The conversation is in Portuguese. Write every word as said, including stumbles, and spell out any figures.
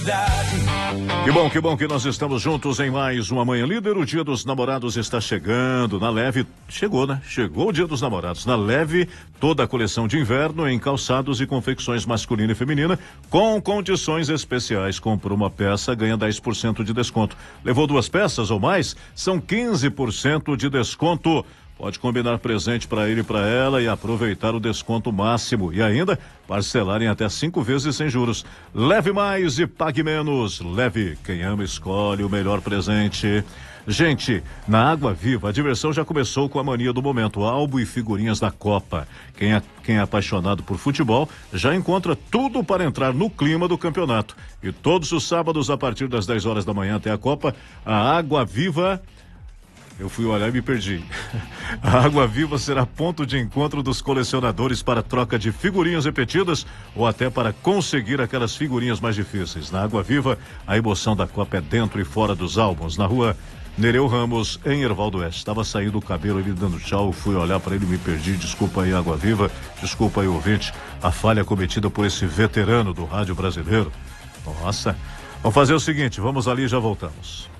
cidade. Que bom, que bom que nós estamos juntos em mais uma Manhã Líder. O Dia dos Namorados está chegando. Na Leve, chegou, né? Chegou o Dia dos Namorados. Na Leve, toda a coleção de inverno em calçados e confecções masculina e feminina com condições especiais. Comprou uma peça, ganha dez por cento de desconto. Levou duas peças ou mais? São quinze por cento de desconto. Pode combinar presente para ele e para ela e aproveitar o desconto máximo e ainda parcelar em até cinco vezes sem juros. Leve mais e pague menos. Leve, quem ama escolhe o melhor presente. Gente, na Água Viva a diversão já começou com a mania do momento, álbum e figurinhas da Copa. Quem é, quem é apaixonado por futebol já encontra tudo para entrar no clima do campeonato. E todos os sábados a partir das dez horas da manhã até a Copa, a Água Viva... Eu fui olhar e me perdi. A Água Viva será ponto de encontro dos colecionadores para troca de figurinhas repetidas ou até para conseguir aquelas figurinhas mais difíceis. Na Água Viva, a emoção da Copa é dentro e fora dos álbuns. Na rua Nereu Ramos, em Hervaldo Oeste. Estava saindo o cabelo ali dando tchau, fui olhar para ele e me perdi. Desculpa aí, Água Viva. Desculpa aí, ouvinte. A falha cometida por esse veterano do rádio brasileiro. Nossa. Vamos fazer o seguinte, vamos ali e já voltamos.